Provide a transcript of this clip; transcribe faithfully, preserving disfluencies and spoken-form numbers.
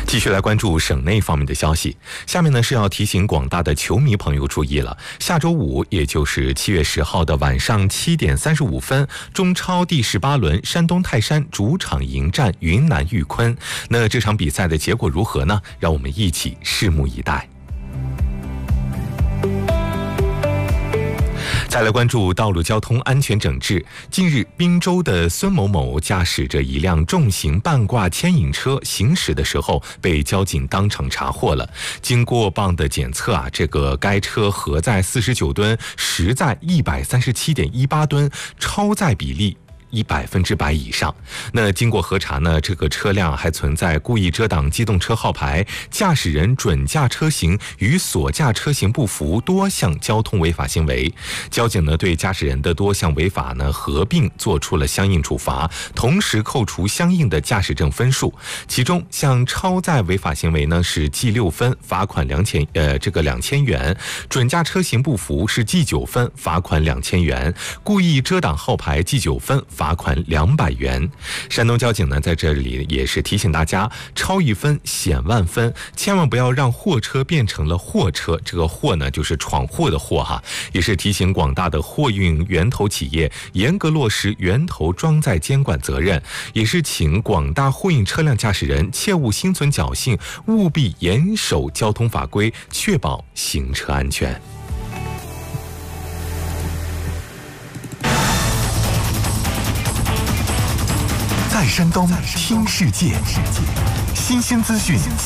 继续来关注省内方面的消息。下面呢是要提醒广大的球迷朋友注意了，下周五，也就是七月十号的晚上七点三十五分，中超第十八轮，山东泰山主场迎战云南玉坤。那这场比赛的结果如何呢？让我们一起拭目以待。再来关注道路交通安全整治。近日，滨州的孙某某驾驶着一辆重型半挂牵引车行驶的时候，被交警当场查获了。经过磅的检测啊，这个该车核载四十九吨，实载一百三十七点一八吨，超载比例一百分之百以上。那经过核查呢，这个车辆还存在故意遮挡机动车号牌、驾驶人准驾车型与所驾车型不符多项交通违法行为。交警呢对驾驶人的多项违法呢合并做出了相应处罚，同时扣除相应的驾驶证分数。其中像超载违法行为呢是记六分，罚款两千呃这个两千元；准驾车型不符是记九分，罚款两千元；故意遮挡号牌记九分，罚款两百元。山东交警呢，在这里也是提醒大家，超一分险万分，千万不要让货车变成了货车。这个货呢，就是闯祸的祸哈。也是提醒广大的货运源头企业严格落实源头装载监管责任，也是请广大货运车辆驾驶人切勿心存侥幸，务必严守交通法规，确保行车安全。 在山东听世界，新鲜资讯